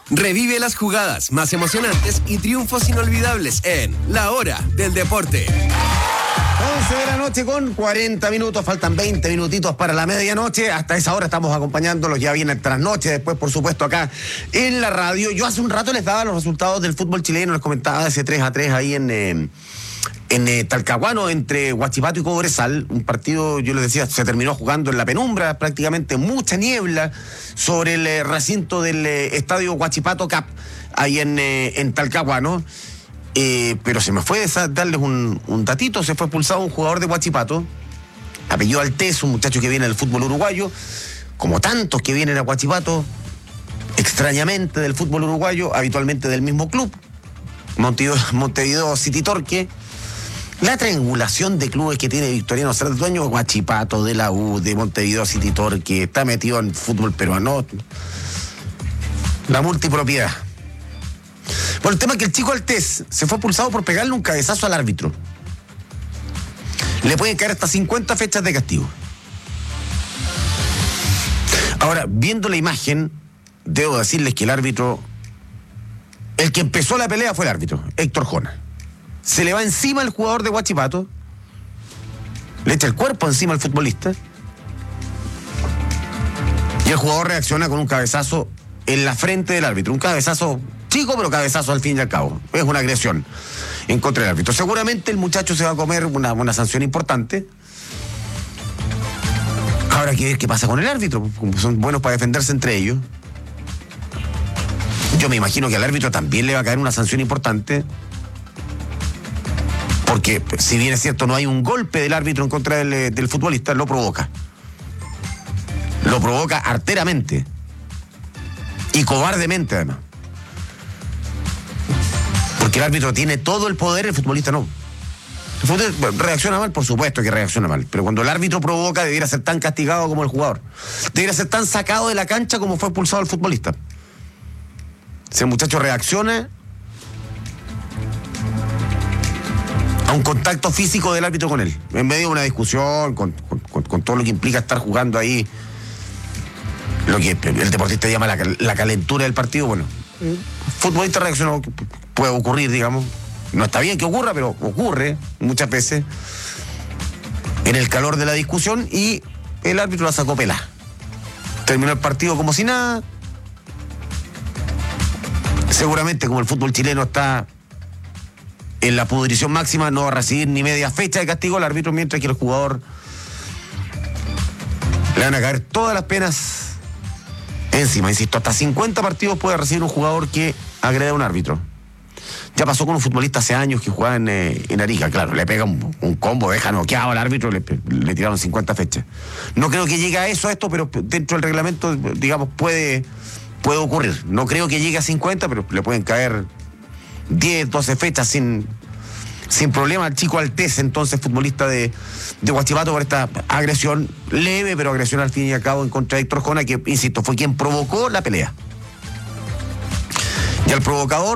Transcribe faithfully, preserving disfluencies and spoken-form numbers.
Revive las jugadas más emocionantes y triunfos inolvidables en La Hora del Deporte. once de la noche con cuarenta minutos, faltan veinte minutitos para la medianoche. Hasta esa hora estamos acompañándolos, ya viene el trasnoche, después por supuesto acá en la radio. Yo hace un rato les daba los resultados del fútbol chileno, les comentaba ese tres a tres ahí en... Eh, En eh, Talcahuano, entre Huachipato y Cobresal, un partido, yo les decía, se terminó jugando en la penumbra, prácticamente mucha niebla sobre el eh, recinto del eh, estadio Huachipato Cap, ahí en, eh, en Talcahuano. Eh, pero se me fue esa, darles un, un datito, se fue expulsado un jugador de Huachipato, apellido Altés, un muchacho que viene del fútbol uruguayo, como tantos que vienen a Huachipato, extrañamente del fútbol uruguayo, habitualmente del mismo club, Montevideo, Montevideo City Torque. La triangulación de clubes que tiene Victoriano Cerda, dueño de Huachipato, de la U, de Montevideo City Torque, está metido en fútbol peruano. La multipropiedad. Bueno, el tema es que el chico Altés se fue expulsado por pegarle un cabezazo al árbitro. Le pueden caer hasta cincuenta fechas de castigo. Ahora, viendo la imagen, debo decirles que el árbitro, el que empezó la pelea fue el árbitro, Héctor Jona. Se le va encima el jugador de Huachipato, le echa el cuerpo encima al futbolista y el jugador reacciona con un cabezazo en la frente del árbitro. Un cabezazo chico, pero cabezazo al fin y al cabo. Es una agresión en contra del árbitro. Seguramente el muchacho se va a comer una, una sanción importante. Ahora hay que ver qué pasa con el árbitro. Son buenos para defenderse entre ellos. Yo me imagino que al árbitro también le va a caer una sanción importante. Porque si bien es cierto, no hay un golpe del árbitro en contra del, del futbolista, lo provoca. Lo provoca arteramente. Y cobardemente, además. Porque el árbitro tiene todo el poder, el futbolista no. El futbolista reacciona mal, por supuesto que reacciona mal. Pero cuando el árbitro provoca, debiera ser tan castigado como el jugador. Debiera ser tan sacado de la cancha como fue expulsado el futbolista. Si el muchacho reacciona a un contacto físico del árbitro con él, en medio de una discusión, con, con, con todo lo que implica estar jugando ahí, lo que el deportista llama la, la calentura del partido, bueno, el futbolista reaccionó, puede ocurrir, digamos, no está bien que ocurra, pero ocurre muchas veces en el calor de la discusión y el árbitro la sacó pelá. Terminó el partido como si nada. Seguramente como el fútbol chileno está en la pudrición máxima, no va a recibir ni media fecha de castigo al árbitro, mientras que el jugador le van a caer todas las penas encima. Insisto, hasta cincuenta partidos puede recibir un jugador que agrede a un árbitro. Ya pasó con un futbolista hace años que jugaba en, eh, en Arica, claro, le pega un, un combo, deja noqueado al árbitro, le, le tiraron cincuenta fechas. No creo que llegue a eso, a esto, pero dentro del reglamento, digamos, puede, puede ocurrir. No creo que llegue a cincuenta, pero le pueden caer diez, doce fechas sin, sin problema al chico Altés, entonces futbolista de, de Huachipato, por esta agresión leve, pero agresión al fin y al cabo en contra de Héctor Jona, que, insisto, fue quien provocó la pelea. Y al provocador